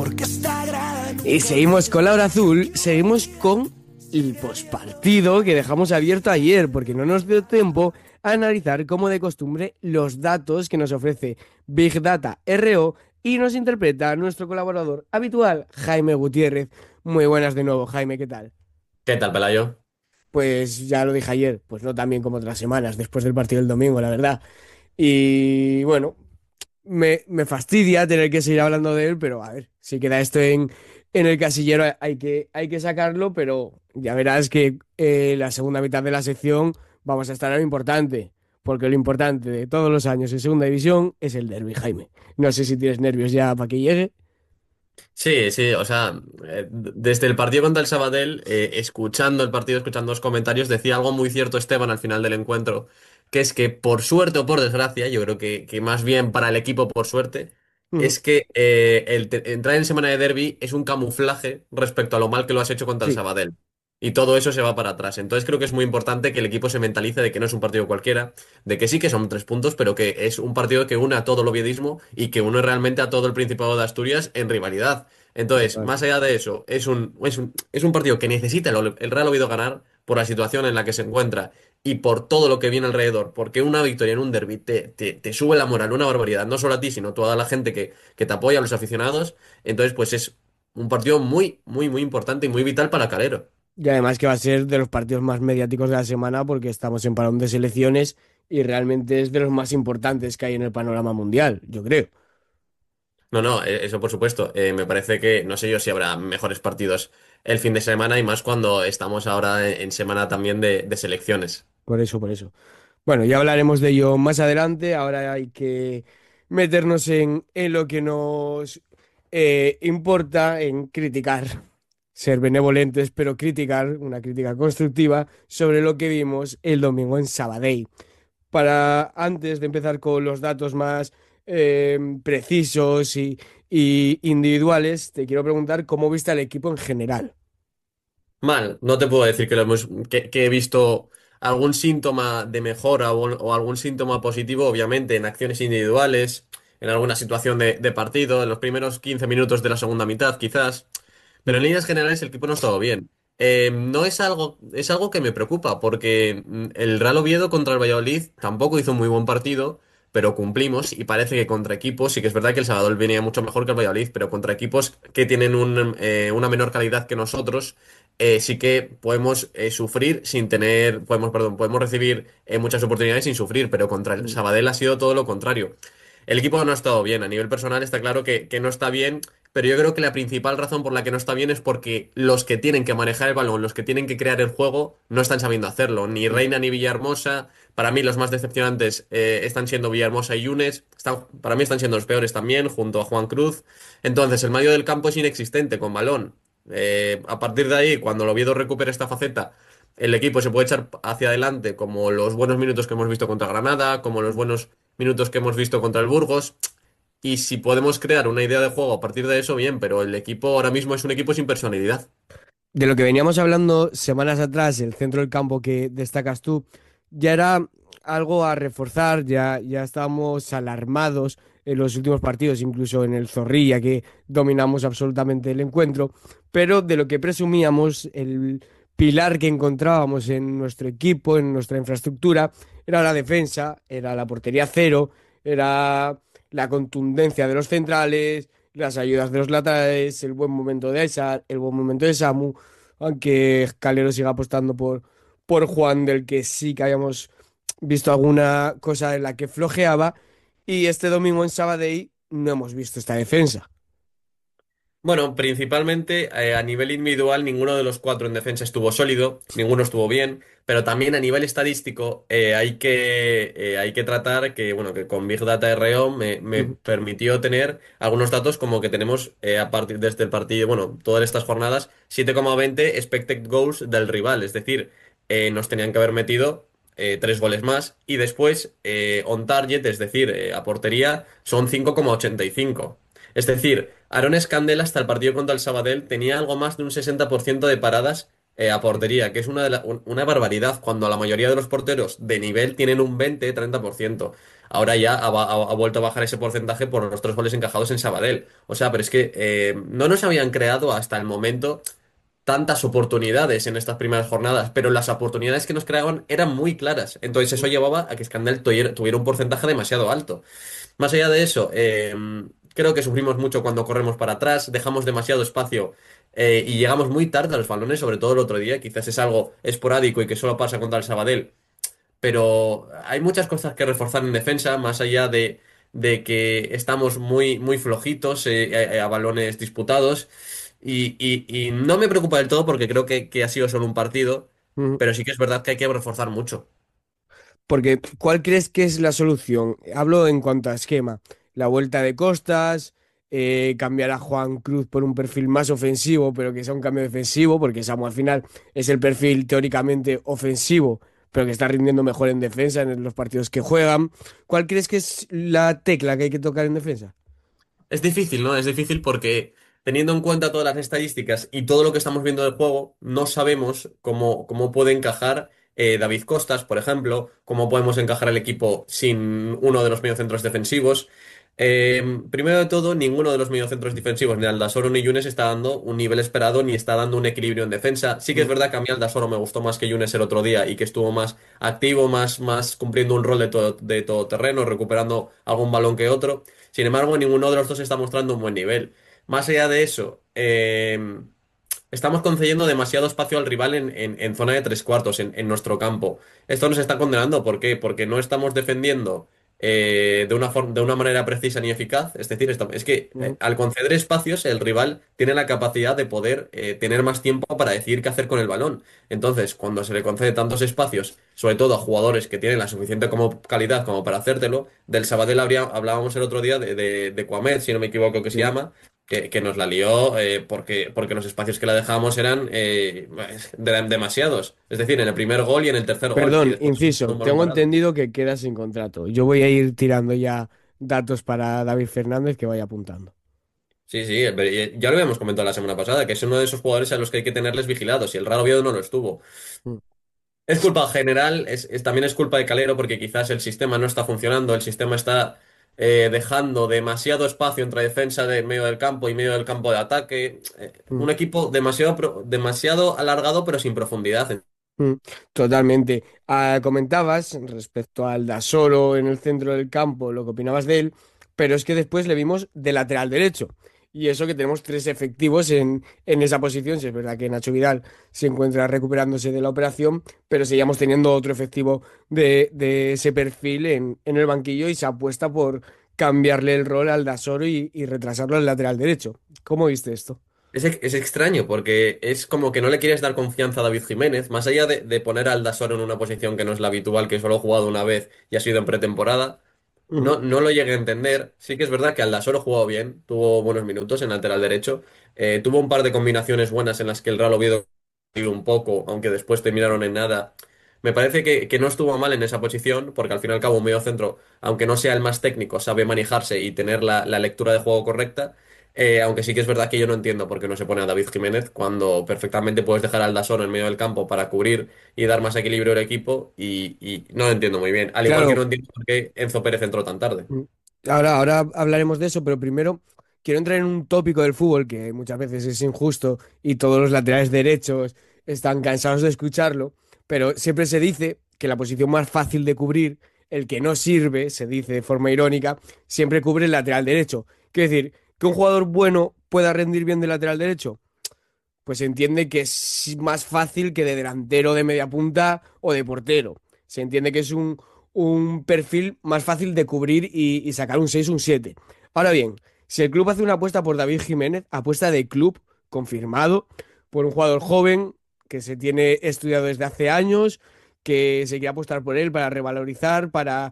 Y seguimos con la hora azul, seguimos con el pospartido que dejamos abierto ayer porque no nos dio tiempo a analizar como de costumbre los datos que nos ofrece Big Data RO y nos interpreta nuestro colaborador habitual, Jaime Gutiérrez. Muy buenas de nuevo, Jaime, ¿qué tal? ¿Qué tal, Pelayo? Pues ya lo dije ayer, pues no tan bien como otras semanas después del partido del domingo, la verdad. Y bueno, me fastidia tener que seguir hablando de él, pero a ver, si queda esto en el casillero hay que sacarlo, pero ya verás que la segunda mitad de la sección vamos a estar en lo importante, porque lo importante de todos los años en segunda división es el derbi, Jaime. No sé si tienes nervios ya para que llegue. Sí, sí, o sea, desde el partido contra el Sabadell, escuchando el partido, escuchando los comentarios, decía algo muy cierto Esteban al final del encuentro, que es que por suerte o por desgracia, yo creo que más bien para el equipo por suerte, Ujú. es que entrar en semana de derby es un camuflaje respecto a lo mal que lo has hecho contra el Sí, Sabadell. Y todo eso se va para atrás. Entonces creo que es muy importante que el equipo se mentalice de que no es un partido cualquiera, de que sí que son 3 puntos, pero que es un partido que une a todo el oviedismo y que une realmente a todo el Principado de Asturias en rivalidad. Entonces, total. más allá de eso, es un partido que necesita el Real Oviedo ganar por la situación en la que se encuentra y por todo lo que viene alrededor, porque una victoria en un derbi te sube la moral, una barbaridad, no solo a ti, sino a toda la gente que te apoya, a los aficionados. Entonces, pues es un partido muy, muy, muy importante y muy vital para Calero. Y además que va a ser de los partidos más mediáticos de la semana porque estamos en parón de selecciones y realmente es de los más importantes que hay en el panorama mundial, yo creo. No, no, eso por supuesto. Me parece que no sé yo si habrá mejores partidos el fin de semana y más cuando estamos ahora en semana también de selecciones. Por eso, por eso. Bueno, ya hablaremos de ello más adelante. Ahora hay que meternos en lo que nos importa, en criticar, ser benevolentes, pero criticar, una crítica constructiva sobre lo que vimos el domingo en Sabadell. Para antes de empezar con los datos más precisos y individuales, te quiero preguntar cómo viste al equipo en general. Mal, no te puedo decir que he visto algún síntoma de mejora o algún síntoma positivo, obviamente, en acciones individuales, en alguna situación de partido, en los primeros 15 minutos de la segunda mitad, quizás. Pero en Mm. líneas generales el equipo no ha estado bien. No es algo que me preocupa, porque el Real Oviedo contra el Valladolid tampoco hizo un muy buen partido, pero cumplimos y parece que contra equipos, sí que es verdad que el Salvador venía mucho mejor que el Valladolid, pero contra equipos que tienen una menor calidad que nosotros, sí que podemos sufrir sin tener, perdón, podemos recibir muchas oportunidades sin sufrir, pero contra el Mm. Sabadell ha sido todo lo contrario. El equipo no ha estado bien, a nivel personal está claro que no está bien, pero yo creo que la principal razón por la que no está bien es porque los que tienen que manejar el balón, los que tienen que crear el juego, no están sabiendo hacerlo. Ni Mm. Reina ni Villahermosa. Para mí los más decepcionantes están siendo Villahermosa y Yunes. Para mí están siendo los peores también, junto a Juan Cruz. Entonces el medio del campo es inexistente con balón. A partir de ahí, cuando el Oviedo recupere esta faceta, el equipo se puede echar hacia adelante, como los buenos minutos que hemos visto contra Granada, como los buenos minutos que hemos visto contra el Burgos. Y si podemos crear una idea de juego a partir de eso, bien, pero el equipo ahora mismo es un equipo sin personalidad. De lo que veníamos hablando semanas atrás, el centro del campo que destacas tú, ya era algo a reforzar, ya estábamos alarmados en los últimos partidos, incluso en el Zorrilla, que dominamos absolutamente el encuentro, pero de lo que presumíamos, el pilar que encontrábamos en nuestro equipo, en nuestra infraestructura, era la defensa, era la portería cero, era la contundencia de los centrales, las ayudas de los laterales, el buen momento de Aizar, el buen momento de Samu, aunque Calero siga apostando por Juan, del que sí que habíamos visto alguna cosa en la que flojeaba, y este domingo en Sabadell no hemos visto esta defensa. Bueno, principalmente a nivel individual, ninguno de los cuatro en defensa estuvo sólido, ninguno estuvo bien, pero también a nivel estadístico hay que tratar que, bueno, que con Big Data RO me Ujú. permitió tener algunos datos como que tenemos a partir desde el partido, bueno, todas estas jornadas, 7,20 expected goals del rival, es decir, nos tenían que haber metido 3 goles más y después on target, es decir, a portería, son 5,85. Es decir, Aaron Scandella hasta el partido contra el Sabadell tenía algo más de un 60% de paradas a portería, que es una barbaridad, cuando la mayoría de los porteros de nivel tienen un 20-30%. Ahora ya ha vuelto a bajar ese porcentaje por los 3 goles encajados en Sabadell. O sea, pero es que no nos habían creado hasta el momento tantas oportunidades en estas primeras jornadas, pero las oportunidades que nos creaban eran muy claras. Entonces eso llevaba a que Scandal tuviera un porcentaje demasiado alto. Más allá de eso, creo que sufrimos mucho cuando corremos para atrás, dejamos demasiado espacio y llegamos muy tarde a los balones, sobre todo el otro día. Quizás es algo esporádico y que solo pasa contra el Sabadell, pero hay muchas cosas que reforzar en defensa, más allá de que estamos muy, muy flojitos a balones disputados. Y no me preocupa del todo porque creo que ha sido solo un partido, Ujú. pero sí que es verdad que hay que reforzar mucho. Porque, ¿cuál crees que es la solución? Hablo en cuanto a esquema. La vuelta de Costas, cambiar a Juan Cruz por un perfil más ofensivo, pero que sea un cambio defensivo, porque Samu al final es el perfil teóricamente ofensivo, pero que está rindiendo mejor en defensa en los partidos que juegan. ¿Cuál crees que es la tecla que hay que tocar en defensa? Es difícil, ¿no? Es difícil porque teniendo en cuenta todas las estadísticas y todo lo que estamos viendo del juego, no sabemos cómo puede encajar David Costas, por ejemplo, cómo podemos encajar el equipo sin uno de los mediocentros defensivos. Primero de todo, ninguno de los mediocentros defensivos, ni Aldasoro ni Yunes, está dando un nivel esperado ni está dando un equilibrio en defensa. Sí que es Mm. verdad que a mí Aldasoro me gustó más que Yunes el otro día y que estuvo más activo, más cumpliendo un rol de todoterreno, recuperando algún balón que otro. Sin embargo, ninguno de los dos está mostrando un buen nivel. Más allá de eso, estamos concediendo demasiado espacio al rival en zona de 3 cuartos, en nuestro campo. Esto nos está condenando. ¿Por qué? Porque no estamos defendiendo de una manera precisa ni eficaz. Es decir, es que Mm. al conceder espacios, el rival tiene la capacidad de poder tener más tiempo para decidir qué hacer con el balón. Entonces, cuando se le concede tantos espacios, sobre todo a jugadores que tienen la suficiente calidad como para hacértelo, del Sabadell hablábamos el otro día de Cuamet, si no me equivoco que se Sí. llama, que nos la lió porque los espacios que la dejamos eran demasiados. Es decir, en el primer gol y en el tercer gol, y Perdón, después inciso, un balón tengo parado. entendido que queda sin contrato. Yo voy a ir tirando ya datos para David Fernández que vaya apuntando. Sí, sí, pero ya lo habíamos comentado la semana pasada, que es uno de esos jugadores a los que hay que tenerles vigilados, y el Real Oviedo no lo estuvo. Mm. Es culpa general, también es culpa de Calero porque quizás el sistema no está funcionando, el sistema está dejando demasiado espacio entre defensa de medio del campo y medio del campo de ataque. Mm. Un equipo demasiado, demasiado alargado pero sin profundidad. Mm. Totalmente. Comentabas respecto al Dasoro en el centro del campo, lo que opinabas de él, pero es que después le vimos de lateral derecho. Y eso que tenemos tres efectivos en esa posición. Si es verdad que Nacho Vidal se encuentra recuperándose de la operación, pero seguíamos teniendo otro efectivo de ese perfil en el banquillo y se apuesta por cambiarle el rol al Dasoro y retrasarlo al lateral derecho. ¿Cómo viste esto? Es extraño porque es como que no le quieres dar confianza a David Jiménez, más allá de poner a Aldasoro en una posición que no es la habitual, que solo ha jugado una vez y ha sido en pretemporada. Ujú. No lo llegué a entender. Sí que es verdad que Aldasoro jugó bien, tuvo buenos minutos en lateral derecho. Tuvo un par de combinaciones buenas en las que el Real Oviedo un poco, aunque después terminaron en nada. Me parece que no estuvo mal en esa posición, porque al fin y al cabo un medio centro, aunque no sea el más técnico, sabe manejarse y tener la lectura de juego correcta. Aunque sí que es verdad que yo no entiendo por qué no se pone a David Jiménez cuando perfectamente puedes dejar al Aldasoro en medio del campo para cubrir y dar más equilibrio al equipo y no lo entiendo muy bien. Al igual que no Claro. entiendo por qué Enzo Pérez entró tan tarde. Mm. Ahora hablaremos de eso, pero primero quiero entrar en un tópico del fútbol que muchas veces es injusto y todos los laterales derechos están cansados de escucharlo, pero siempre se dice que la posición más fácil de cubrir, el que no sirve, se dice de forma irónica, siempre cubre el lateral derecho. Quiero decir, que un jugador bueno pueda rendir bien de lateral derecho, pues se entiende que es más fácil que de delantero, de media punta o de portero. Se entiende que es un perfil más fácil de cubrir y sacar un 6 un 7. Ahora bien, si el club hace una apuesta por David Jiménez, apuesta de club confirmado, por un jugador joven que se tiene estudiado desde hace años, que se quiere apostar por él para revalorizar, para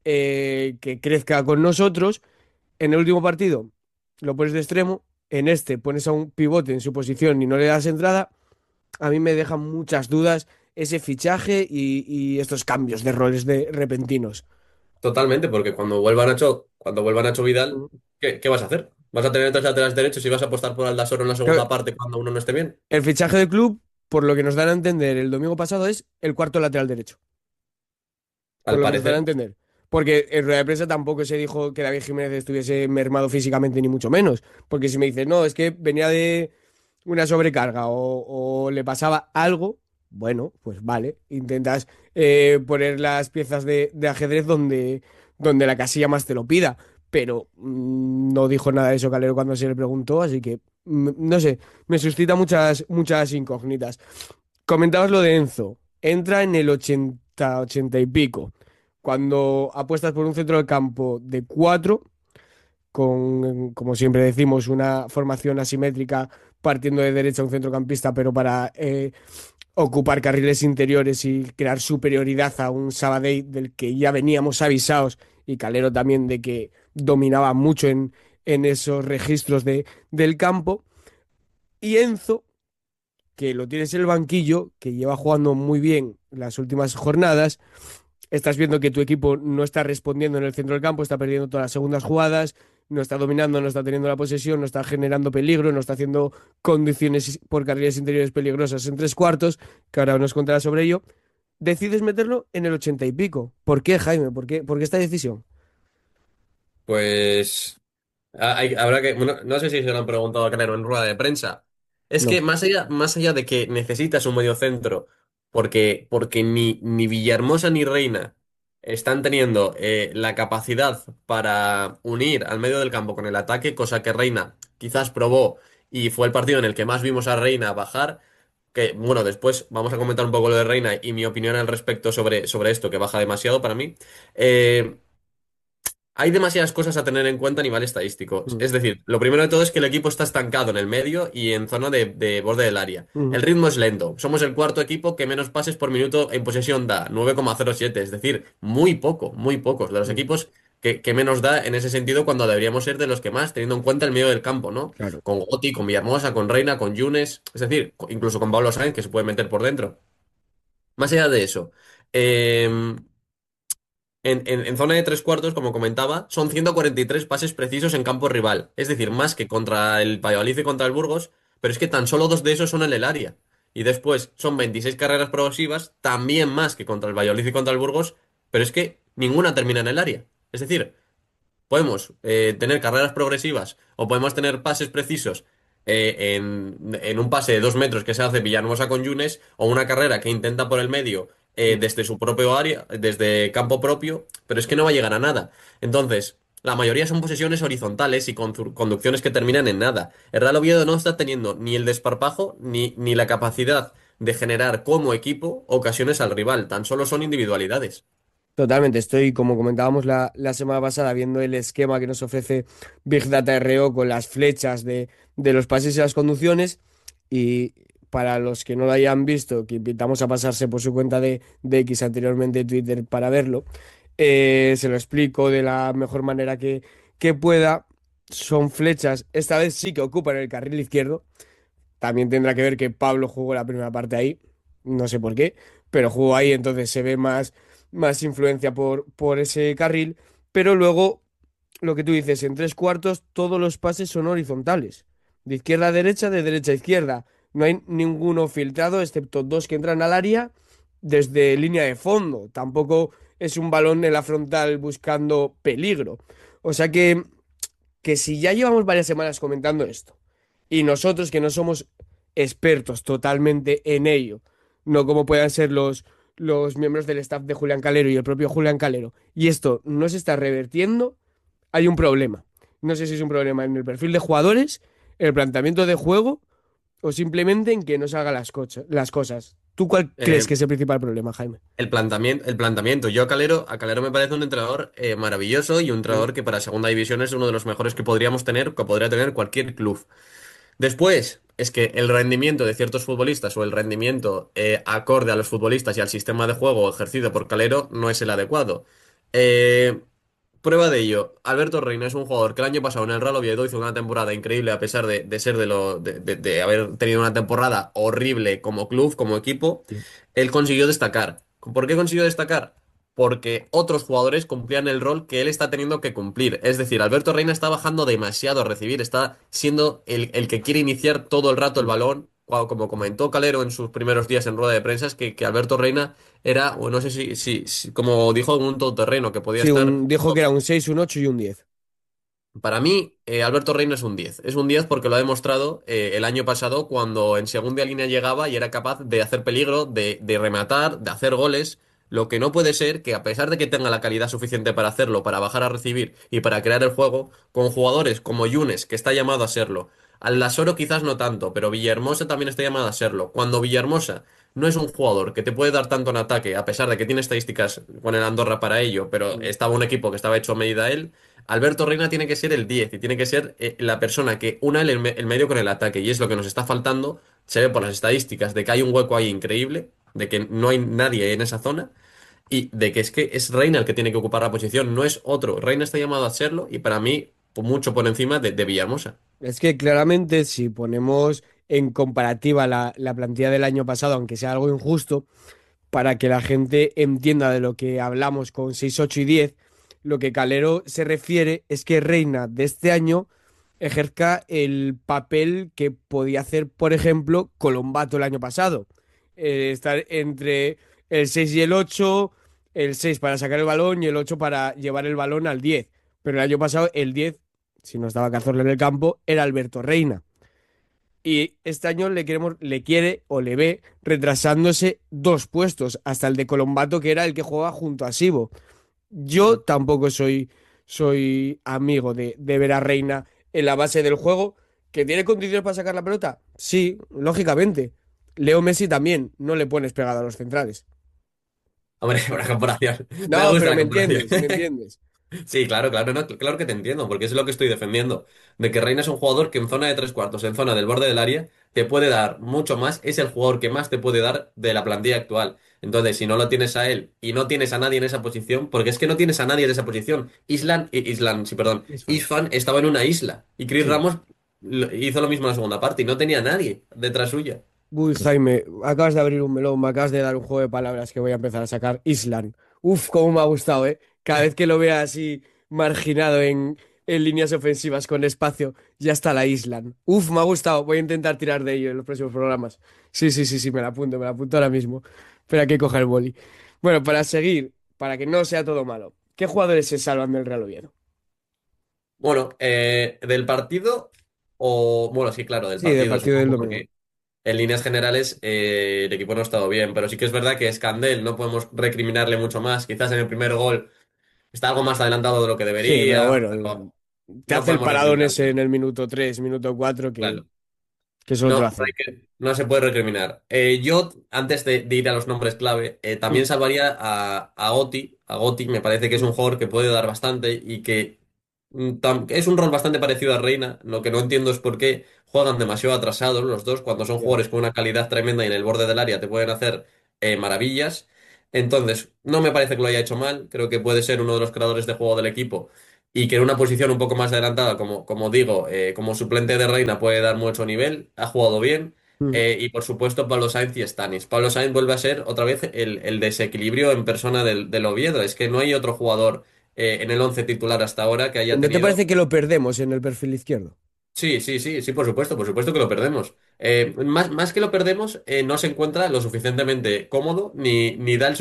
que crezca con nosotros, en el último partido lo pones de extremo, en este pones a un pivote en su posición y no le das entrada, a mí me dejan muchas dudas ese fichaje y estos cambios de roles de repentinos. Totalmente, porque cuando vuelva Nacho Vidal, ¿qué vas a hacer? ¿Vas a tener tres laterales derechos y vas a apostar por Aldasoro en la Claro, segunda parte cuando uno no esté bien? el fichaje del club por lo que nos dan a entender el domingo pasado, es el cuarto lateral derecho. Por Al lo que nos dan a parecer. entender. Porque en rueda de prensa tampoco se dijo que David Jiménez estuviese mermado físicamente, ni mucho menos. Porque si me dices, no, es que venía de una sobrecarga o le pasaba algo, bueno, pues vale, intentas poner las piezas de ajedrez donde la casilla más te lo pida. Pero no dijo nada de eso Calero cuando se le preguntó, así que no sé, me suscita muchas incógnitas. Comentabas lo de Enzo. Entra en el 80 y pico. Cuando apuestas por un centro del campo de cuatro, con, como siempre decimos, una formación asimétrica partiendo de derecha a un centrocampista, pero para ocupar carriles interiores y crear superioridad a un Sabadell del que ya veníamos avisados y Calero también de que dominaba mucho en esos registros del campo. Y Enzo que lo tienes en el banquillo, que lleva jugando muy bien las últimas jornadas, estás viendo que tu equipo no está respondiendo en el centro del campo, está perdiendo todas las segundas jugadas, no está dominando, no está teniendo la posesión, no está generando peligro, no está haciendo condiciones por carriles interiores peligrosas en tres cuartos, que ahora nos contará sobre ello. Decides meterlo en el 80 y pico. ¿Por qué, Jaime? ¿Por qué esta decisión? Pues habrá que, bueno, no sé si se lo han preguntado a Canero en rueda de prensa. Es que No. más allá de que necesitas un mediocentro, porque ni Villahermosa ni Reina están teniendo la capacidad para unir al medio del campo con el ataque, cosa que Reina quizás probó y fue el partido en el que más vimos a Reina bajar. Que bueno, después vamos a comentar un poco lo de Reina y mi opinión al respecto sobre esto, que baja demasiado para mí. Eh, Hay demasiadas cosas a tener en cuenta a nivel estadístico. Mm, Es decir, lo primero de todo es que el equipo está estancado en el medio y en zona de borde del área. El mm, ritmo es lento. Somos el cuarto equipo que menos pases por minuto en posesión da, 9,07. Es decir, muy poco, muy pocos. De los mm, equipos que menos da en ese sentido cuando deberíamos ser de los que más, teniendo en cuenta el medio del campo, ¿no? claro. Con Goti, con Villahermosa, con Reina, con Yunes. Es decir, incluso con Pablo Sáenz, que se puede meter por dentro. Más allá de eso. em, en zona de tres cuartos, como comentaba, son 143 pases precisos en campo rival. Es decir, más que contra el Valladolid y contra el Burgos, pero es que tan solo dos de esos son en el área. Y después son 26 carreras progresivas, también más que contra el Valladolid y contra el Burgos, pero es que ninguna termina en el área. Es decir, podemos tener carreras progresivas o podemos tener pases precisos en un pase de 2 metros que se hace Villanueva con Yunes o una carrera que intenta por el medio Mm. desde su propio área, desde campo propio, pero es que no va a llegar a nada. Entonces, la mayoría son posesiones horizontales y conducciones que terminan en nada. El Real Oviedo no está teniendo ni el desparpajo ni la capacidad de generar como equipo ocasiones al rival, tan solo son individualidades. Totalmente, estoy, como comentábamos la semana pasada, viendo el esquema que nos ofrece Big Data RO con las flechas de los pases y las conducciones. Y para los que no lo hayan visto, que invitamos a pasarse por su cuenta de X anteriormente Twitter para verlo, se lo explico de la mejor manera que pueda. Son flechas, esta vez sí que ocupan el carril izquierdo. También tendrá que ver que Pablo jugó la primera parte ahí, no sé por qué, pero jugó ahí, entonces se ve más influencia por ese carril. Pero luego, lo que tú dices, en tres cuartos todos los pases son horizontales, de izquierda a derecha, de derecha a izquierda. No hay ninguno filtrado, excepto dos que entran al área desde línea de fondo. Tampoco es un balón en la frontal buscando peligro. O sea que si ya llevamos varias semanas comentando esto, y nosotros que no somos expertos totalmente en ello, no como puedan ser los miembros del staff de Julián Calero y el propio Julián Calero, y esto no se está revertiendo, hay un problema. No sé si es un problema en el perfil de jugadores, el planteamiento de juego o simplemente en que no salgan las cosas. ¿Tú cuál crees Eh, que es el principal problema, Jaime? el planteamiento. Yo a Calero me parece un entrenador maravilloso y un Mm, entrenador que para segunda división es uno de los mejores que podríamos tener, que podría tener cualquier club. Después, es que el rendimiento de ciertos futbolistas o el rendimiento acorde a los futbolistas y al sistema de juego ejercido por Calero no es el adecuado. Eh, Prueba de ello, Alberto Reina es un jugador que el año pasado en el Real Oviedo hizo una temporada increíble a pesar de ser de haber tenido una temporada horrible como club, como equipo. sí. Él consiguió destacar. ¿Por qué consiguió destacar? Porque otros jugadores cumplían el rol que él está teniendo que cumplir. Es decir, Alberto Reina está bajando demasiado a recibir, está siendo el que quiere iniciar todo el rato el Mm. balón como comentó Calero en sus primeros días en rueda de prensa, es que Alberto Reina era, o no sé como dijo, un todoterreno, que podía Sí, estar. dijo que era un 6, un 8 y un 10. Para mí, Alberto Reina es un 10. Es un 10 porque lo ha demostrado el año pasado cuando en segunda línea llegaba y era capaz de hacer peligro, de rematar, de hacer goles. Lo que no puede ser que a pesar de que tenga la calidad suficiente para hacerlo, para bajar a recibir y para crear el juego, con jugadores como Yunes, que está llamado a serlo, Aldasoro quizás no tanto, pero Villahermosa también está llamado a serlo. Cuando Villahermosa no es un jugador que te puede dar tanto en ataque, a pesar de que tiene estadísticas con el Andorra para ello, pero estaba un equipo que estaba hecho a medida a él. Alberto Reina tiene que ser el 10 y tiene que ser la persona que una el medio con el ataque y es lo que nos está faltando. Se ve por las estadísticas de que hay un hueco ahí increíble, de que no hay nadie en esa zona y de que es Reina el que tiene que ocupar la posición, no es otro. Reina está llamado a serlo y para mí mucho por encima de Villahermosa. Es que claramente si ponemos en comparativa la plantilla del año pasado, aunque sea algo injusto, para que la gente entienda de lo que hablamos con 6, 8 y 10, lo que Calero se refiere es que Reina de este año ejerza el papel que podía hacer, por ejemplo, Colombato el año pasado. Estar entre el 6 y el 6 para sacar el balón y el 8 para llevar el balón al 10. Pero el año pasado el 10, si no estaba Cazorla en el campo, era Alberto Reina. Y este año le quiere o le ve retrasándose 2 puestos, hasta el de Colombato, que era el que jugaba junto a Sibo. Yo tampoco soy amigo de ver a Reina en la base del juego. ¿Que tiene condiciones para sacar la pelota? Sí, lógicamente. Leo Messi también, no le pones pegado a los centrales. Hombre, buena comparación. Me No, gusta pero la me comparación. entiendes, me entiendes. Sí, claro, claro, no, claro que te entiendo, porque es lo que estoy defendiendo. De que Reina es un jugador que en zona de tres cuartos, en zona del borde del área, te puede dar mucho más. Es el jugador que más te puede dar de la plantilla actual. Entonces, si no lo tienes a él y no tienes a nadie en esa posición, porque es que no tienes a nadie en esa posición. Sí, perdón. Es fan. Isfan estaba en una isla y Chris Sí. Ramos hizo lo mismo en la segunda parte y no tenía a nadie detrás suya. Uy, Jaime, acabas de abrir un melón, me acabas de dar un juego de palabras que voy a empezar a sacar. Island. Uf, cómo me ha gustado, ¿eh? Cada vez que lo vea así marginado en líneas ofensivas con espacio, ya está la Island. Uf, me ha gustado. Voy a intentar tirar de ello en los próximos programas. Sí, sí, sí, sí, me la apunto ahora mismo. Espera que coja el boli. Bueno, para seguir, para que no sea todo malo, ¿qué jugadores se salvan del Real Oviedo? Bueno, del partido, bueno, sí, claro, del Sí, del partido, partido del supongo, domingo. porque en líneas generales, el equipo no ha estado bien, pero sí que es verdad que Scandell no podemos recriminarle mucho más. Quizás en el primer gol está algo más adelantado de lo que Sí, pero debería, bueno, pero te no hace el podemos paradón ese recriminarle. en el minuto 3, minuto 4 Claro. que solo te lo No, hacen. no se puede recriminar. Yo, antes de ir a los nombres clave, también Mm, salvaría a Oti. A Gotti me parece que es un mm, jugador que puede dar bastante y que es un rol bastante parecido a Reina. Lo que no entiendo es por qué juegan demasiado atrasados los dos cuando son ya. jugadores con una calidad tremenda y en el borde del área te pueden hacer maravillas. Entonces, no me parece que lo haya hecho mal. Creo que puede ser uno de los creadores de juego del equipo y que en una posición un poco más adelantada, como digo, como suplente de Reina puede dar mucho nivel, ha jugado bien. Mm. Y por supuesto Pablo Sainz y Stanis. Pablo Sainz vuelve a ser otra vez el desequilibrio en persona del Oviedo. Es que no hay otro jugador en el once titular hasta ahora que haya ¿No te tenido. parece que lo perdemos en el perfil izquierdo? Sí, sí, sí, sí, por supuesto que lo perdemos. Más que lo perdemos, no se encuentra lo suficientemente cómodo ni da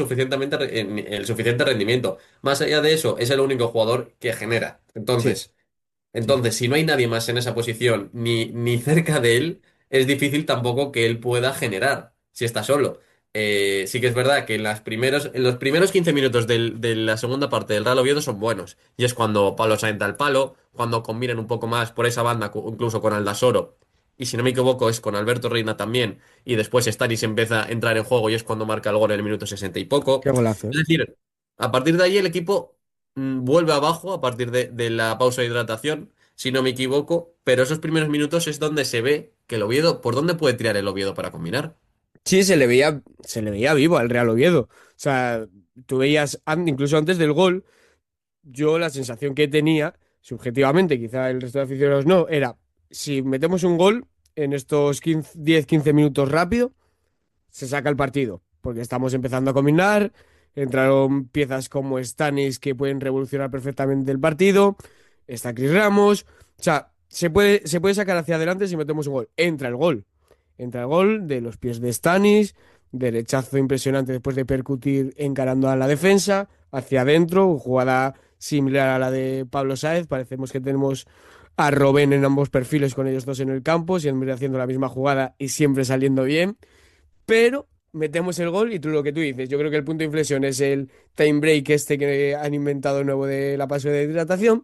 el suficiente rendimiento. Más allá de eso, es el único jugador que genera. Sí, sí. Entonces, si no hay nadie más en esa posición ni cerca de él, es difícil tampoco que él pueda generar si está solo. Sí que es verdad que en los primeros 15 minutos de la segunda parte del Real Oviedo son buenos. Y es cuando Pablo Sainz da el palo, cuando combinan un poco más por esa banda, incluso con Aldasoro. Y si no me equivoco, es con Alberto Reina también. Y después Stanis empieza a entrar en juego y es cuando marca el gol en el minuto 60 y poco. Qué golazo, Es ¿eh? decir, a partir de ahí el equipo vuelve abajo a partir de la pausa de hidratación, si no me equivoco, pero esos primeros minutos es donde se ve que el Oviedo, ¿por dónde puede tirar el Oviedo para combinar? Sí, se le veía vivo al Real Oviedo. O sea, tú veías, incluso antes del gol, yo la sensación que tenía, subjetivamente, quizá el resto de aficionados no, era, si metemos un gol en estos 15, 10, 15 minutos rápido, se saca el partido, porque estamos empezando a combinar, entraron piezas como Stanis que pueden revolucionar perfectamente el partido, está Chris Ramos, o sea, se puede sacar hacia adelante si metemos un gol. Entra el gol. entra el gol de los pies de Stanis, derechazo impresionante después de percutir encarando a la defensa, hacia adentro, jugada similar a la de Pablo Sáez. Parecemos que tenemos a Robben en ambos perfiles con ellos dos en el campo, siempre haciendo la misma jugada y siempre saliendo bien, pero metemos el gol y tú lo que tú dices, yo creo que el punto de inflexión es el time break este que han inventado nuevo de la pasión de hidratación.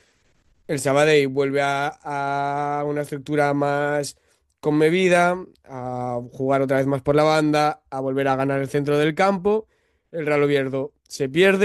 El Sabadell vuelve a una estructura más con medida, a jugar otra vez más por la banda, a volver a ganar el centro del campo. El Real Oviedo se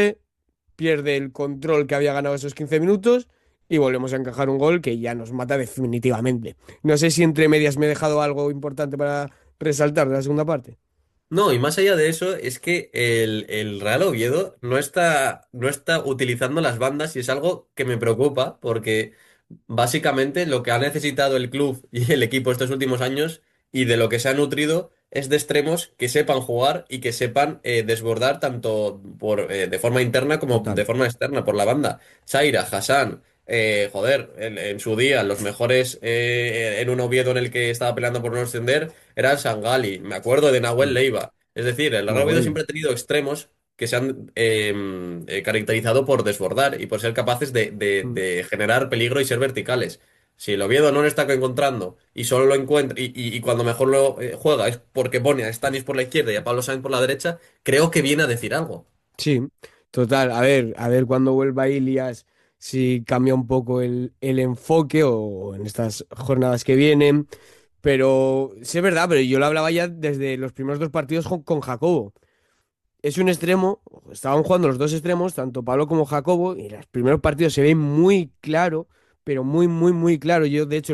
pierde el control que había ganado esos 15 minutos y volvemos a encajar un gol que ya nos mata definitivamente. No sé si entre medias me he dejado algo importante para resaltar de la segunda parte. No, y más allá de eso, es que el Real Oviedo no está utilizando las bandas y es algo que me preocupa porque básicamente lo que ha necesitado el club y el equipo estos últimos años y de lo que se ha nutrido es de extremos que sepan jugar y que sepan desbordar tanto de forma interna como de Total. forma externa por la banda. Chaira, Hassan, joder, en su día los mejores en un Oviedo en el que estaba peleando por no ascender era el Sangali, me acuerdo de Nahuel Mm. Leiva. Es decir, el Real Oviedo Nahuel. siempre ha tenido extremos que se han caracterizado por desbordar y por ser capaces Mm. de generar peligro y ser verticales. Si el Oviedo no lo está encontrando y solo lo encuentra y cuando mejor lo juega es porque pone a Stanis por la izquierda y a Pablo Sáenz por la derecha, creo que viene a decir algo. Sí, total. A ver cuando vuelva Ilias si cambia un poco el enfoque o en estas jornadas que vienen. Pero sí es verdad, pero yo lo hablaba ya desde los primeros dos partidos con Jacobo. Es un extremo, estaban jugando los dos extremos, tanto Pablo como Jacobo, y los primeros partidos se ve muy claro, pero muy, muy, muy claro. Yo, de hecho,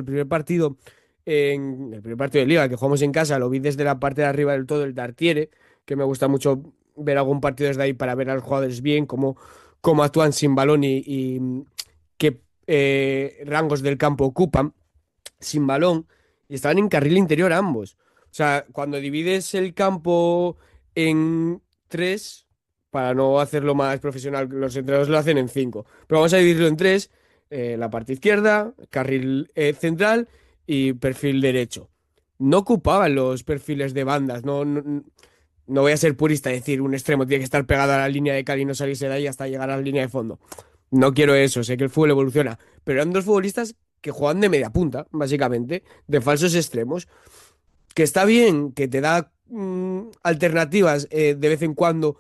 el primer partido de Liga que jugamos en casa, lo vi desde la parte de arriba del todo, el Tartiere, que me gusta mucho ver algún partido desde ahí para ver a los jugadores bien, cómo actúan sin balón y qué rangos del campo ocupan sin balón, y estaban en carril interior ambos. O sea, cuando divides el campo en tres, para no hacerlo más profesional, los entrenadores lo hacen en cinco. Pero vamos a dividirlo en tres: la parte izquierda, carril central y perfil derecho. No ocupaban los perfiles de bandas, no voy a ser purista y decir un extremo tiene que estar pegado a la línea de cal y no salirse de ahí hasta llegar a la línea de fondo. No quiero eso, sé que el fútbol evoluciona, pero eran dos futbolistas que juegan de media punta, básicamente, de falsos extremos, que está bien, que te da alternativas de vez en cuando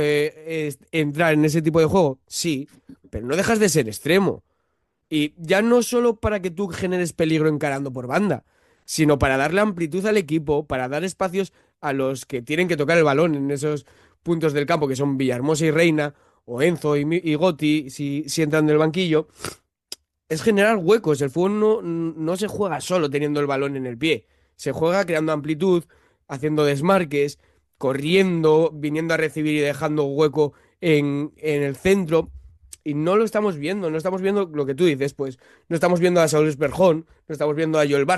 entrar en ese tipo de juego, sí, pero no dejas de ser extremo. Y ya no solo para que tú generes peligro encarando por banda, sino para darle amplitud al equipo, para dar espacios a los que tienen que tocar el balón en esos puntos del campo, que son Villahermosa y Reina, o Enzo y Gotti, si entran del banquillo. Es generar huecos. El fútbol no se juega solo teniendo el balón en el pie. Se juega creando amplitud, haciendo desmarques, corriendo, viniendo a recibir y dejando hueco en el centro. Y no lo estamos viendo, no estamos viendo lo que tú dices, pues no estamos viendo a Saúl Esperjón, no estamos viendo a Joel